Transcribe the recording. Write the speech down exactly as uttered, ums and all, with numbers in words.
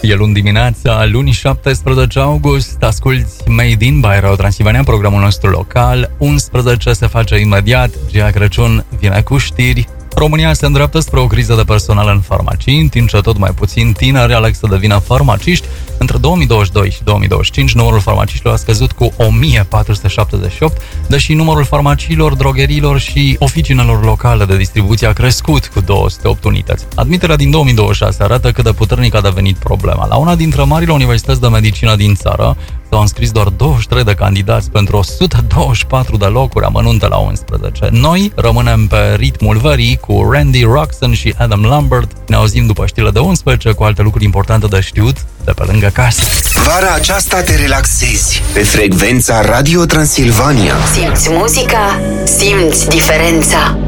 E luni dimineața, luni șaptesprezece august, asculți Made in by Radio Transilvania, programul nostru local. unsprezece se face imediat, Gia Crăciun vine cu știri. România se îndreaptă spre o criză de personal în farmacii, în timp ce tot mai puțin tineri aleg să devină farmaciști. Între două mii douăzeci și doi și două mii douăzeci și cinci, numărul farmaciștilor a scăzut cu o mie patru sute șaptezeci și opt, deși numărul farmaciilor, drogherilor și oficinelor locale de distribuție a crescut cu două sute opt unități. Admiterea din două mii douăzeci și șase arată cât de puternic a devenit problema. La una dintre marile universități de medicină din țară s-au înscris doar douăzeci și trei de candidați pentru o sută douăzeci și patru de locuri, amănunte la unsprezece. Noi rămânem pe ritmul verii cu Randy Roxon și Adam Lambert. Ne auzim după știrile de unsprezece cu alte lucruri importante de știut de pe lângă casă. Vara aceasta te relaxezi pe frecvența Radio Transilvania. Simți muzica, simți diferența.